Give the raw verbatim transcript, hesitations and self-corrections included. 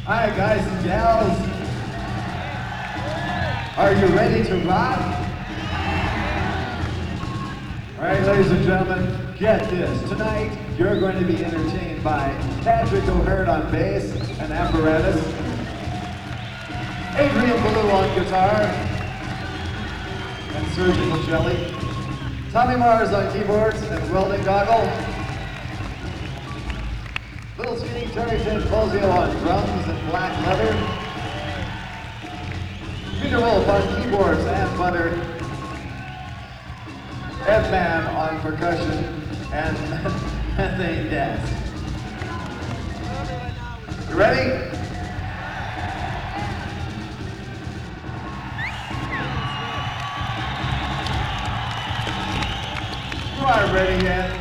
Hi guys and gals. Are you ready to rock? All right, ladies and gentlemen, get this. Tonight, you're going to be entertained by Patrick O'Hearn on bass and apparatus, Adrian Ballou on guitar, and surgical jelly, Tommy Mars on keyboards and welding goggle, Little Skinny Terry Fozio on drums and black leather, Peter Wolf on keyboards and butter, Ed Man on percussion, and methane gas. You ready? You aren't ready yet.